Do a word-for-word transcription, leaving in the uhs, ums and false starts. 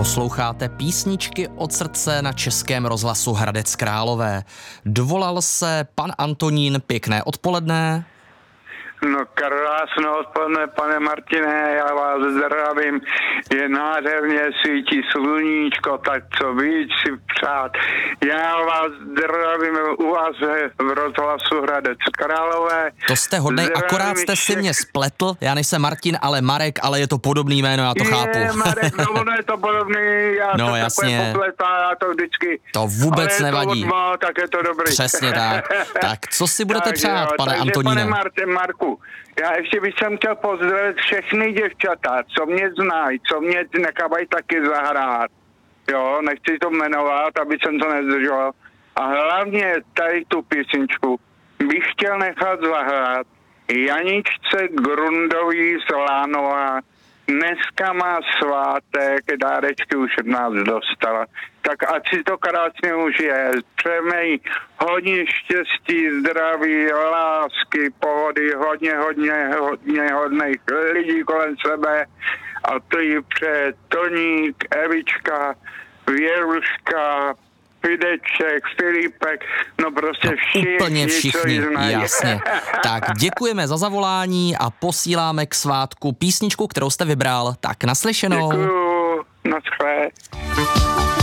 Posloucháte písničky od srdce na Českém rozhlasu Hradec Králové. Dovolal se pan Antonín, pěkné odpoledne. No krásné odpoledne, pane Martine, já vás zdravím, je nádherně, svítí sluníčko, tak co víc si přát. Já vás zdravím u vás v rozhlasu Hradec Králové. To jste hodnej, zdravím, akorát jste si mě spletl, já nejsem Martin, ale Marek, ale je to podobný jméno, já to je, chápu. Marek, no ono je to podobný, já no, to jasně. takové popletá, já to vždycky. To vůbec ale nevadí. To odmá, tak je to dobrý. Přesně tak. Tak co si budete takže, přát, pane takže, Antoníne? Pane Martin, Marku, já ještě bych jsem chtěl pozdravit všechny děvčata, co mě znají, co mě nechávají taky zahrát. Jo, nechci to jmenovat, aby jsem to nezdržoval. A hlavně tady tu písničku bych chtěl nechat zahrát Janičce Grundový z Lánova. Dneska má svátek, dárečky už od nás dostala. Tak ať si to krásně užije. Přejeme jí hodně štěstí, zdraví, lásky, pohody, hodně, hodně, hodně hodných lidí kolem sebe. A to jí přeje Toník, Evička, Věruška, Fideček, Filipek, no prostě všichni, úplně všichni, co znají. Jasně. Tak děkujeme za zavolání a posíláme k svátku písničku, kterou jste vybral. Tak naslyšenou. Děkuju, naschle.